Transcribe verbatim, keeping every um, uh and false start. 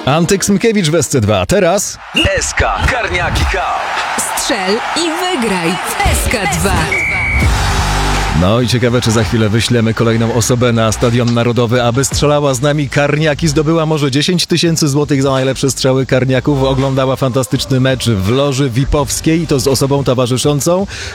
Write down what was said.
Antyk Smykiewicz w S C dwa. Teraz S K Karniaki Cup. Strzel i wygraj w S K dwa. No i ciekawe, czy za chwilę wyślemy kolejną osobę na Stadion Narodowy, aby strzelała z nami karniaki. Zdobyła może dziesięć tysięcy złotych za najlepsze strzały karniaków. Oglądała fantastyczny mecz w loży V I P owskiej i to z osobą towarzyszącą.